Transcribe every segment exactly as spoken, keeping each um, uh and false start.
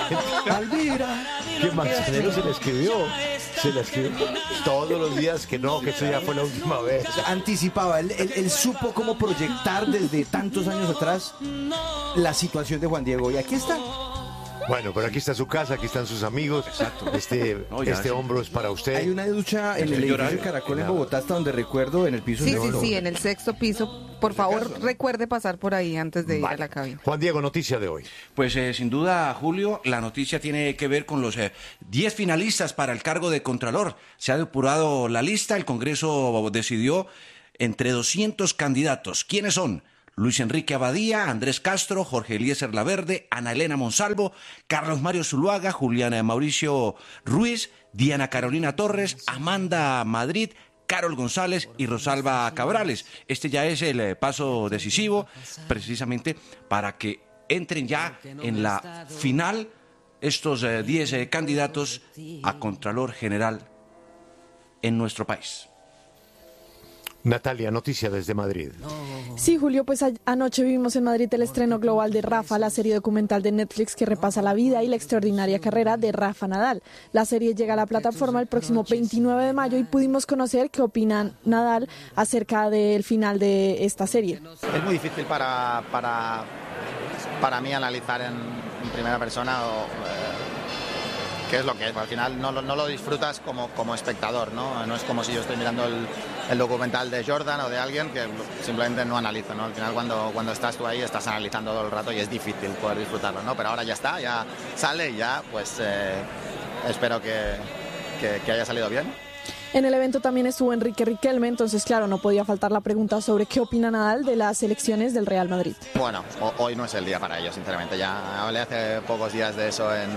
Alvira. Que Manzanero se le escribió. Se le escribió todos los días que no, que eso ya fue la última vez. O sea, anticipaba, él, él, él supo cómo proyectar desde tantos años atrás la situación de Juan Diego. Y aquí está. Bueno, pero aquí está su casa, aquí están sus amigos. Exacto. Este, no, este hombro es para usted. Hay una ducha en el edificio Caracol en Bogotá, hasta donde recuerdo, en el piso. Sí, sí, sí, en el sexto piso. Por favor, caso, ¿no? Recuerde pasar por ahí antes de vale. ir a la cabina. Juan Diego, noticia de hoy. Pues eh, sin duda, Julio, la noticia tiene que ver con los diez eh, finalistas para el cargo de Contralor. Se ha depurado la lista, el Congreso decidió entre doscientos candidatos. ¿Quiénes son? Luis Enrique Abadía, Andrés Castro, Jorge Eliezer Laverde, Ana Elena Monsalvo, Carlos Mario Zuluaga, Juliana Mauricio Ruiz, Diana Carolina Torres, Amanda Madrid, Carol González y Rosalba Cabrales. Este ya es el paso decisivo, precisamente para que entren ya en la final estos diez eh, eh, candidatos a Contralor General en nuestro país. Natalia, noticia desde Madrid. Sí, Julio, pues a- anoche vivimos en Madrid el estreno global de Rafa, la serie documental de Netflix que repasa la vida y la extraordinaria carrera de Rafa Nadal. La serie llega a la plataforma el próximo veintinueve de mayo y pudimos conocer qué opina Nadal acerca del final de esta serie. Es muy difícil para, para, para mí analizar en, en primera persona o, eh, qué es lo que es. Al final no, no lo disfrutas como, como espectador, ¿no? No es como si yo estoy mirando el, el documental de Jordan o de alguien que simplemente no analizo, ¿no? Al final cuando, cuando estás tú ahí estás analizando todo el rato y es difícil poder disfrutarlo, ¿no? Pero ahora ya está, ya sale y ya pues eh, espero que, que, que haya salido bien. En el evento también estuvo Enrique Riquelme, entonces claro, no podía faltar la pregunta sobre qué opina Nadal de las elecciones del Real Madrid. Bueno, ho- hoy no es el día para ello, sinceramente. Ya hablé hace pocos días de eso en,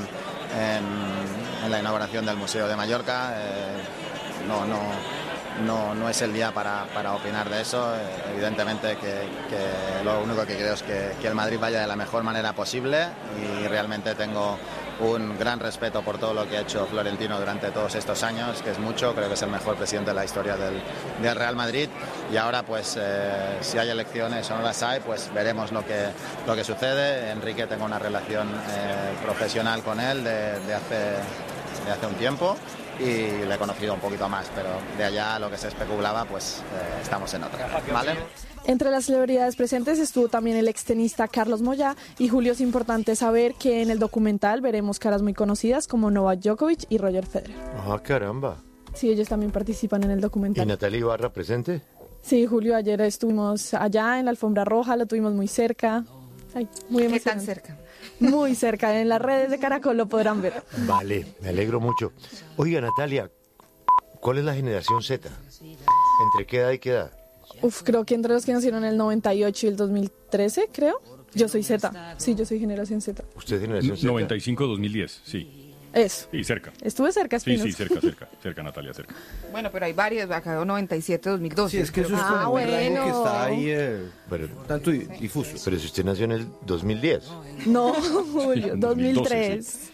en, en la inauguración del Museo de Mallorca. Eh, no, no, no, no es el día para, para opinar de eso. Eh, evidentemente que, que lo único que creo es que, que el Madrid vaya de la mejor manera posible y realmente tengo un gran respeto por todo lo que ha hecho Florentino durante todos estos años, que es mucho, creo que es el mejor presidente de la historia del, del Real Madrid y ahora pues eh, si hay elecciones o no las hay, pues veremos lo que, lo que sucede. Enrique, tengo una relación eh, profesional con él de, de, hace, de hace un tiempo y le he conocido un poquito más, pero de allá lo que se especulaba pues eh, estamos en otra, ¿vale? Entre las celebridades presentes estuvo también el extenista Carlos Moyá y Julio, es importante saber que en el documental veremos caras muy conocidas como Novak Djokovic y Roger Federer. Ah, caramba. Sí, ellos también participan en el ¿Y documental. Natalia Ibarra presente? Sí, Julio, ayer estuvimos allá en la alfombra roja, lo tuvimos muy cerca. Ay, muy ¿Qué tan emocionante. cerca? Muy cerca, en las redes de Caracol lo podrán ver. Vale, me alegro mucho. Oiga, Natalia, ¿cuál es la generación Z? ¿Entre qué edad y qué edad? Uf, creo que entre los que nacieron en el noventa y ocho y el dos mil trece, creo. Yo soy Z. Sí, yo soy generación Z. ¿Usted es generación Z? noventa y cinco dos mil diez, sí. Eso. Sí, cerca. Estuve cerca, Sí, Espinosa. sí, cerca, cerca, cerca, Natalia, cerca. Bueno, pero hay varios, acá noventa y siete dos mil doce. Sí, es que eso es Ah, como un rango bueno. que está ahí eh, Pero, tanto di- difuso. pero si usted nació en el dos mil diez. No, Julio, dos mil tres.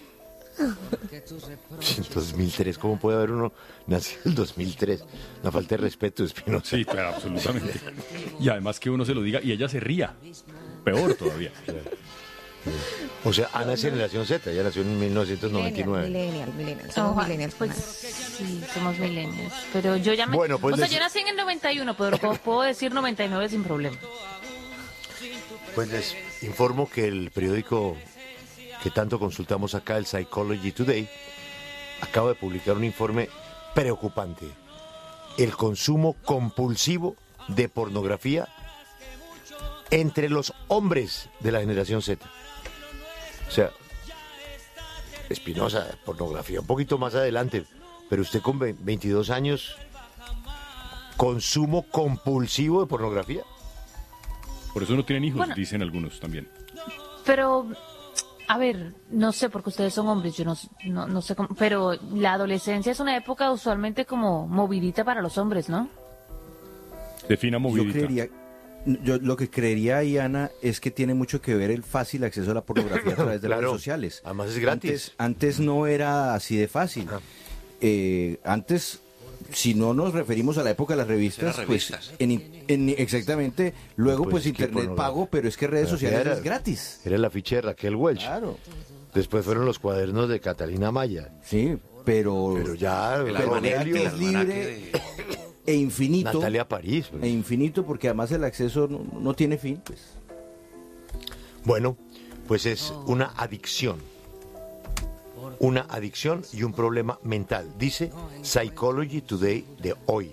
En dos mil tres, ¿cómo puede haber uno nacido en el dos mil tres? Una falta de respeto, Espinosa. Sí, claro, absolutamente. Y además que uno se lo diga y ella se ría. Peor todavía. O sea, Ana es generación Z, ella nació en mil novecientos noventa y nueve. Millennial, millennial. No, Somos Juan, millennials. pues sí, somos milenios. Pero yo ya me... Bueno, pues o sea, les- yo nací en el noventa y uno, pero puedo, puedo decir noventa y nueve sin problema. Pues les informo que el periódico que tanto consultamos acá, el Psychology Today, acaba de publicar un informe preocupante. El consumo compulsivo de pornografía entre los hombres de la generación Z. O sea, Espinosa, pornografía un poquito más adelante, pero usted con ve- veintidós años, consumo compulsivo de pornografía. Por eso no tienen hijos, Bueno. dicen algunos también. Pero, a ver, no sé, porque ustedes son hombres, yo no, no, no sé cómo... Pero la adolescencia es una época usualmente como movidita para los hombres, ¿no? Defina Yo movidita. creería, yo lo que creería ahí, Ana, es que tiene mucho que ver el fácil acceso a la pornografía a través de las Claro. redes sociales. Además es gratis. Antes, antes no era así de fácil. Eh, antes, si no nos referimos a la época de las revistas, Eran pues revistas. en, en- exactamente, luego Pues pues, es que internet pornografía pago, pero es que redes sociales era- es gratis. Era la ficha de Raquel Welch. Claro. Después fueron los cuadernos de Catalina Maya. Sí, pero, pero ya el almanaque es libre e infinito. Natalia París. Pues. E infinito porque además el acceso no, no tiene fin. Pues. Bueno, pues es una adicción. Una adicción y un problema mental, dice Psychology Today de hoy.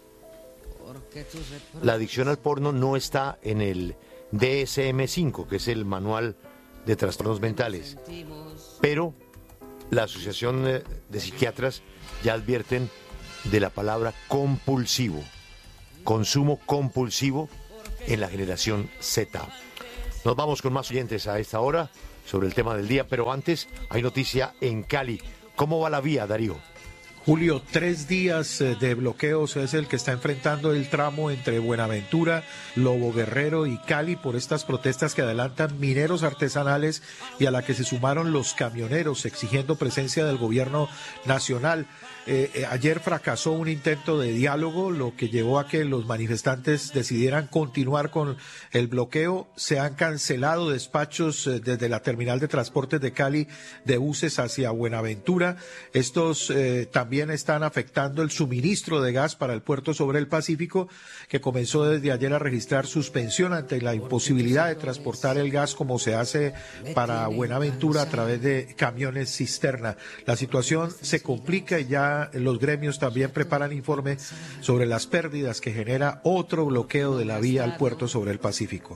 La adicción al porno no está en el D S M cinco, que es el manual de trastornos mentales, pero la Asociación de Psiquiatras ya advierten de la palabra compulsivo, consumo compulsivo en la generación Z. Nos vamos con más oyentes a esta hora sobre el tema del día, pero antes hay noticia en Cali. ¿Cómo va la vía, Darío? Julio, tres días de bloqueos es el que está enfrentando el tramo entre Buenaventura, Lobo Guerrero y Cali por estas protestas que adelantan mineros artesanales y a la que se sumaron los camioneros exigiendo presencia del gobierno nacional. Eh, eh, ayer fracasó un intento de diálogo, lo que llevó a que los manifestantes decidieran continuar con el bloqueo. Se han cancelado despachos eh, desde la terminal de transportes de Cali de buses hacia Buenaventura. Estos eh, también están afectando el suministro de gas para el puerto sobre el Pacífico, que comenzó desde ayer a registrar suspensión ante la imposibilidad de transportar el gas como se hace para Buenaventura a través de camiones cisterna. La situación se complica y ya los gremios también preparan informe sobre las pérdidas que genera otro bloqueo de la vía al puerto sobre el Pacífico.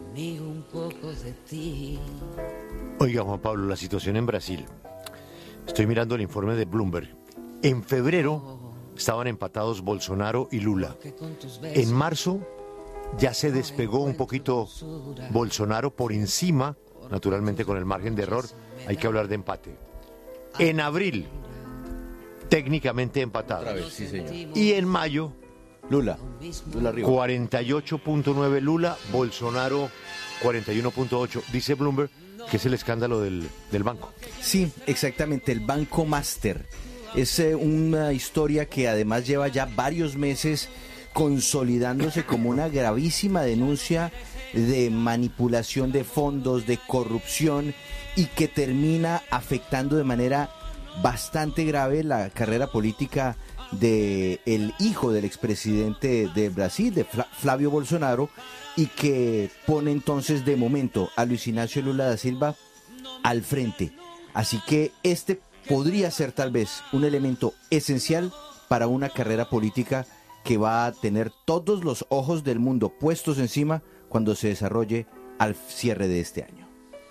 Oiga, Juan Pablo, la situación en Brasil. Estoy mirando el informe de Bloomberg. En febrero estaban empatados Bolsonaro y Lula. En marzo ya se despegó un poquito Bolsonaro por encima, naturalmente con el margen de error, hay que hablar de empate. En abril, técnicamente empatado. Otra vez, sí, señor. Y en mayo, Lula, Lula arriba. cuarenta y ocho punto nueve Lula, Bolsonaro cuarenta y uno punto ocho. Dice Bloomberg que es el escándalo del, del banco. Sí, exactamente, el Banco Master. Es eh, una historia que además lleva ya varios meses consolidándose como una gravísima denuncia de manipulación de fondos, de corrupción y que termina afectando de manera bastante grave la carrera política de el hijo del expresidente de Brasil, de Flavio Bolsonaro, y que pone entonces de momento a Luis Ignacio Lula da Silva al frente. Así que este podría ser tal vez un elemento esencial para una carrera política que va a tener todos los ojos del mundo puestos encima cuando se desarrolle al cierre de este año.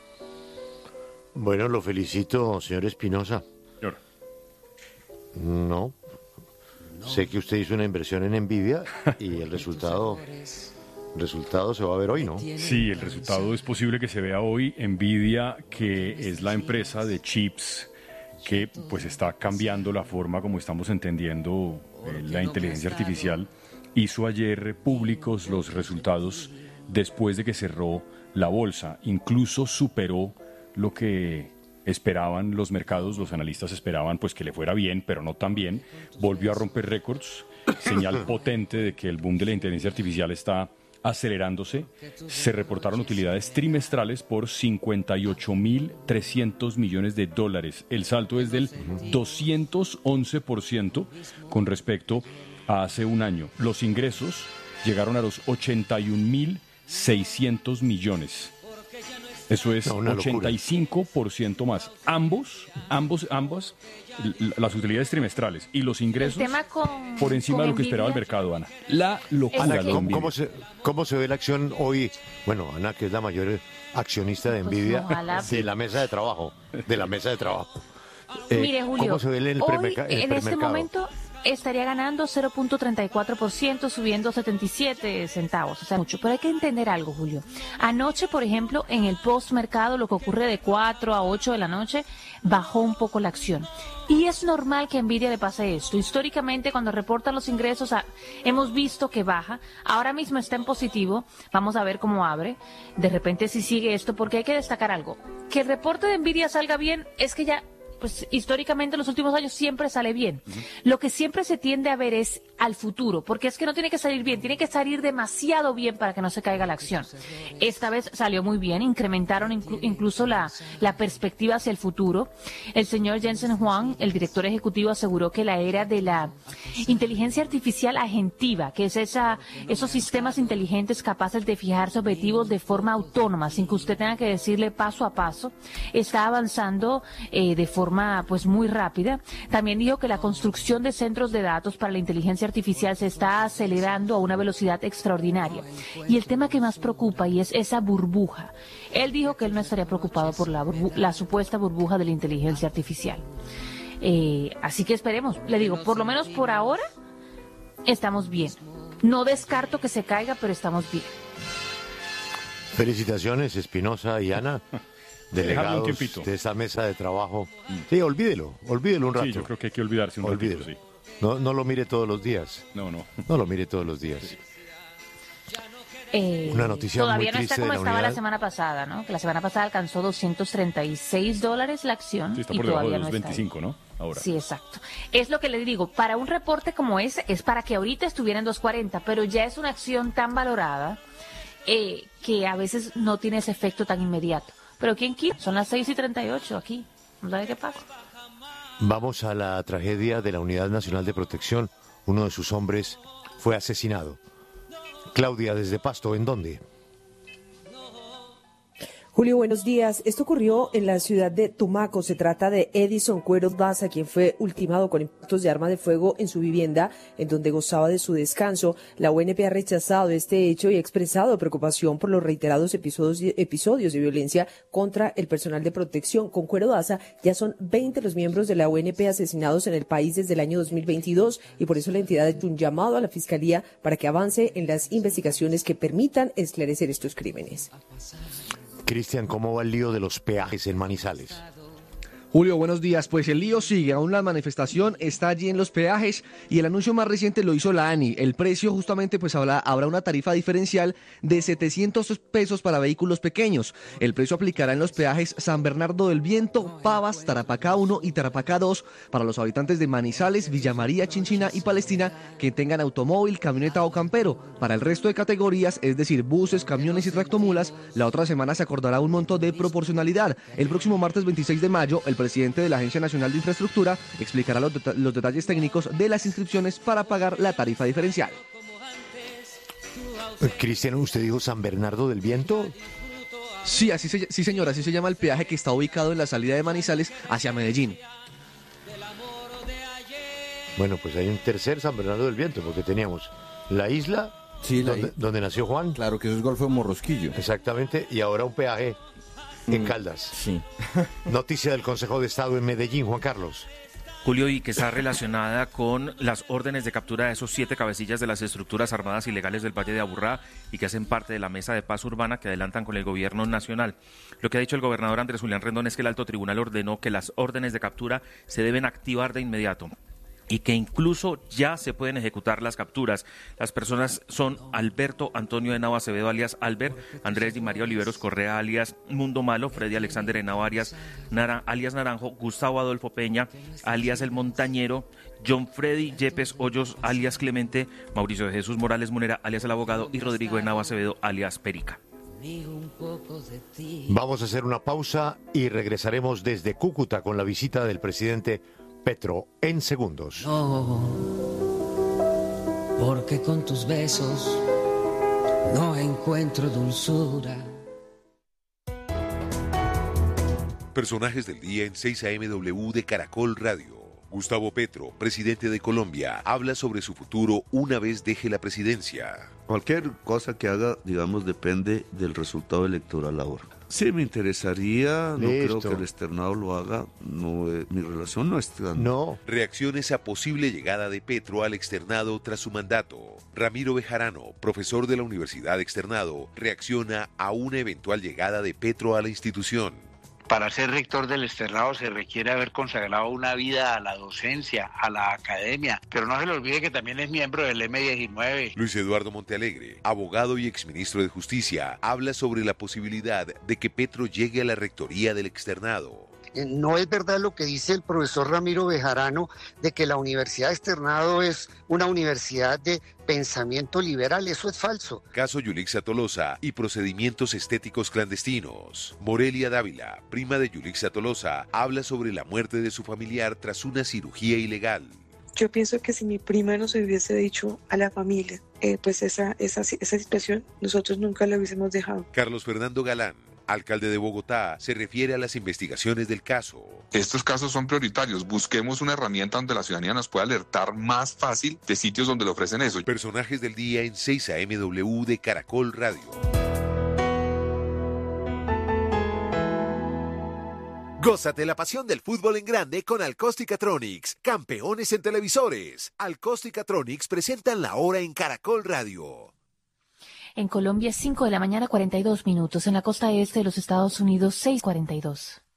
Bueno, lo felicito, señor Espinosa. Señor. No. Sé que usted hizo una inversión en Nvidia y el resultado, el resultado se va a ver hoy, ¿no? Sí, el resultado es posible que se vea hoy. Nvidia, que es la empresa de chips que pues está cambiando la forma como estamos entendiendo eh, la inteligencia artificial, hizo ayer públicos los resultados después de que cerró la bolsa. Incluso superó lo que esperaban los mercados, los analistas esperaban pues que le fuera bien, pero no tan bien. Volvió a romper récords, señal potente de que el boom de la inteligencia artificial está acelerándose. Se reportaron utilidades trimestrales por cincuenta y ocho mil trescientos millones de dólares. El salto es del doscientos once por ciento con respecto a hace un año. Los ingresos llegaron a los ochenta y un mil seiscientos millones. Eso es no, ochenta y cinco por ciento más. Ambos, ambos, ambas, las utilidades trimestrales y los ingresos con, por encima de lo que esperaba el mercado, Ana. La locura. Ana, ¿cómo, cómo, se, ¿cómo se ve la acción hoy? Bueno, Ana, que es la mayor accionista de Nvidia, pues de la mesa de trabajo, de la mesa de trabajo. Eh, Mire, Julio, ¿cómo se ve en el, hoy, premerca el en premercado? este momento estaría ganando cero punto treinta y cuatro por ciento, subiendo setenta y siete centavos, o sea, mucho. Pero hay que entender algo, Julio. Anoche, por ejemplo, en el postmercado, lo que ocurre de cuatro a ocho de la noche, bajó un poco la acción. Y es normal que a Nvidia le pase esto. Históricamente, cuando reportan los ingresos, a, hemos visto que baja. Ahora mismo está en positivo. Vamos a ver cómo abre. De repente si sigue esto, porque hay que destacar algo. Que el reporte de Nvidia salga bien es que ya pues históricamente en los últimos años siempre sale bien. Uh-huh. Lo que siempre se tiende a ver es al futuro, porque es que no tiene que salir bien, tiene que salir demasiado bien para que no se caiga la acción. Esta vez salió muy bien, incrementaron inclu- incluso la, la perspectiva hacia el futuro. El señor Jensen Huang, el director ejecutivo, aseguró que la era de la inteligencia artificial agentiva, que es esa, esos sistemas inteligentes capaces de fijarse objetivos de forma autónoma, sin que usted tenga que decirle paso a paso, está avanzando eh, de forma pues muy rápida. También dijo que la construcción de centros de datos para la inteligencia artificial se está acelerando a una velocidad extraordinaria. Y el tema que más preocupa y es esa burbuja. Él dijo que él no estaría preocupado por la, burbu- la supuesta burbuja de la inteligencia artificial. Eh, así que esperemos. Le digo, por lo menos por ahora estamos bien. No descarto que se caiga, pero estamos bien. Felicitaciones, Espinosa y Ana, delegados de esta mesa de trabajo. Sí, olvídelo, olvídelo un rato. Sí, yo creo que hay que olvidarse un olvídelo. ratito, sí. No, no lo mire todos los días. No, no. No lo mire todos los días. Eh, Una noticia todavía muy no está triste como de la estaba unidad. la semana pasada, ¿no? Que la semana pasada alcanzó doscientos treinta y seis dólares la acción. Sí, está y por debajo todavía de los no está veinticinco, ahí. ¿no? Ahora. Sí, exacto. Es lo que le digo, para un reporte como ese, es para que ahorita estuviera en dos cuarenta, pero ya es una acción tan valorada eh, que a veces no tiene ese efecto tan inmediato. Pero ¿quién quiere? Son las seis y treinta y ocho aquí. ¿No sabe qué pasa? Vamos a la tragedia de la Unidad Nacional de Protección. Uno de sus hombres fue asesinado. Claudia, desde Pasto, ¿en dónde? Julio, buenos días. Esto ocurrió en la ciudad de Tumaco. Se trata de Edison Cuero Daza, quien fue ultimado con impactos de arma de fuego en su vivienda, en donde gozaba de su descanso. La U N P ha rechazado este hecho y ha expresado preocupación por los reiterados episodios, episodios de violencia contra el personal de protección. Con Cuero Daza ya son veinte los miembros de la U N P asesinados en el país desde el año dos mil veintidós y por eso la entidad ha hecho un llamado a la Fiscalía para que avance en las investigaciones que permitan esclarecer estos crímenes. Cristian, ¿cómo va el lío de los peajes en Manizales? Julio, buenos días. Pues el lío sigue, aún la manifestación está allí en los peajes y el anuncio más reciente lo hizo la ANI. El precio justamente pues habrá, habrá una tarifa diferencial de setecientos pesos para vehículos pequeños. El precio aplicará en los peajes San Bernardo del Viento, Pavas, Tarapacá uno y Tarapacá dos para los habitantes de Manizales, Villa María, Chinchina y Palestina que tengan automóvil, camioneta o campero. Para el resto de categorías, es decir, buses, camiones y tractomulas, la otra semana se acordará un monto de proporcionalidad. El próximo martes veintiséis de mayo, el presidente de la Agencia Nacional de Infraestructura explicará los, det- los detalles técnicos de las inscripciones para pagar la tarifa diferencial. Cristian, ¿usted dijo San Bernardo del Viento? Sí, así se, sí, señora, así se llama el peaje que está ubicado en la salida de Manizales hacia Medellín. Bueno, pues hay un tercer San Bernardo del Viento, porque teníamos la isla, sí, la donde, i- donde nació Juan. Claro, que eso es Golfo de Morrosquillo. Exactamente, y ahora un peaje en Caldas. Sí. Noticia del Consejo de Estado en Medellín, Juan Carlos. Julio, y que está relacionada con las órdenes de captura de esos siete cabecillas de las estructuras armadas ilegales del Valle de Aburrá y que hacen parte de la Mesa de Paz Urbana que adelantan con el gobierno nacional. Lo que ha dicho el gobernador Andrés Julián Rendón es que el alto tribunal ordenó que las órdenes de captura se deben activar de inmediato y que incluso ya se pueden ejecutar las capturas. Las personas son Alberto Antonio Henao Acevedo alias Albert, Andrés Di María Oliveros Correa alias Mundo Malo, Freddy Alexander Henao alias, Nara, alias Naranjo, Gustavo Adolfo Peña alias El Montañero, John Freddy Yepes Hoyos alias Clemente, Mauricio de Jesús Morales Munera alias El Abogado y Rodrigo Henao Acevedo alias Perica. Vamos a hacer una pausa y regresaremos desde Cúcuta con la visita del presidente Petro en segundos. No, porque con tus besos no encuentro dulzura. Personajes del día en seis A M W de Caracol Radio. Gustavo Petro, presidente de Colombia, habla sobre su futuro una vez deje la presidencia. Cualquier cosa que haga, digamos, depende del resultado electoral ahora. Sí, me interesaría, no Listo. creo que el externado lo haga, no, eh, mi relación no es tan... No. Reacciones a posible llegada de Petro al externado tras su mandato. Ramiro Bejarano, profesor de la Universidad Externado, reacciona a una eventual llegada de Petro a la institución. Para ser rector del externado se requiere haber consagrado una vida a la docencia, a la academia, pero no se le olvide que también es miembro del eme diecinueve. Luis Eduardo Montealegre, abogado y exministro de Justicia, habla sobre la posibilidad de que Petro llegue a la rectoría del externado. Eh, no es verdad lo que dice el profesor Ramiro Bejarano de que la Universidad Externado es una universidad de pensamiento liberal, eso es falso. Caso Yulixa Tolosa y procedimientos estéticos clandestinos. Morelia Dávila, prima de Yulixa Tolosa, habla sobre la muerte de su familiar tras una cirugía ilegal. Yo pienso que si mi prima nos hubiese dicho a la familia, eh, pues esa, esa, esa situación nosotros nunca la hubiésemos dejado. Carlos Fernando Galán, alcalde de Bogotá, se refiere a las investigaciones del caso. Estos casos son prioritarios. Busquemos una herramienta donde la ciudadanía nos pueda alertar más fácil de sitios donde le ofrecen eso. Personajes del día en seis A M W de Caracol Radio. Gózate la pasión del fútbol en grande con Alcosticatronics, campeones en televisores. Alcosticatronics presentan la hora en Caracol Radio. En Colombia, cinco de la mañana, cuarenta y dos minutos. En la costa este de los Estados Unidos, seis cuarenta y dos.